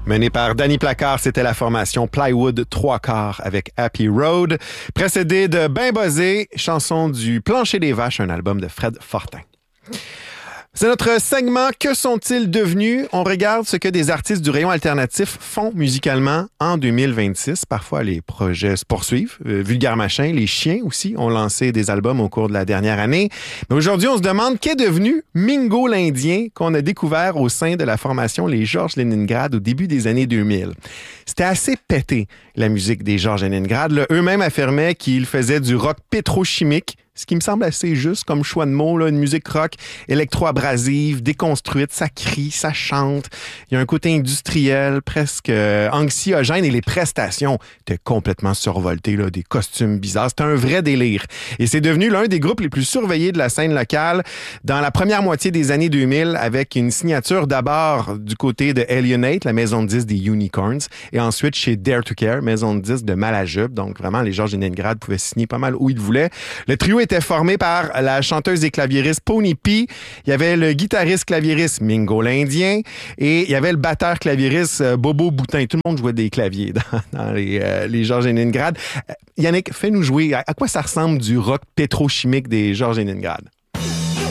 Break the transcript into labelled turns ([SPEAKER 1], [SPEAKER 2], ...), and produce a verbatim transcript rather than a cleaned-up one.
[SPEAKER 1] Menée par Danny Placard, c'était la formation Plywood trois quarts avec Happy Road, précédé de Ben Buzzé, chanson du Plancher des Vaches, un album de Fred Fortin. C'est notre segment « Que sont-ils devenus ?» On regarde ce que des artistes du rayon alternatif font musicalement en deux mille vingt-six. Parfois, les projets se poursuivent. Euh, Vulgaire Machin, les Chiens aussi ont lancé des albums au cours de la dernière année. Mais aujourd'hui, on se demande qu'est devenu Mingo l'Indien qu'on a découvert au sein de la formation Les Georges Leningrad au début des années deux mille. C'était assez pété, la musique des Georges Leningrad. Là, eux-mêmes affirmaient qu'ils faisaient du rock pétrochimique, ce qui me semble assez juste comme choix de mots, là, une musique rock électro-abrasive, déconstruite, ça crie, ça chante. Il y a un côté industriel, presque euh, anxiogène, et les prestations étaient complètement survoltées, là, des costumes bizarres. C'était un vrai délire. Et c'est devenu l'un des groupes les plus surveillés de la scène locale dans la première moitié des années deux mille, avec une signature d'abord du côté de Alienate, la maison de disques des Unicorns, et ensuite chez Dare to Care, maison de disques de Malajube. Donc vraiment, les Georges Leningrad pouvaient signer pas mal où ils voulaient. Le trio était formé par la chanteuse et claviériste Pony P. Il y avait le guitariste claviériste Mingo l'Indien et il y avait le batteur claviériste Bobo Boutin. Tout le monde jouait des claviers dans, dans les, euh, les Georges Leningrad. Yannick, fais-nous jouer. À, à quoi ça ressemble du rock pétrochimique des Georges Leningrad?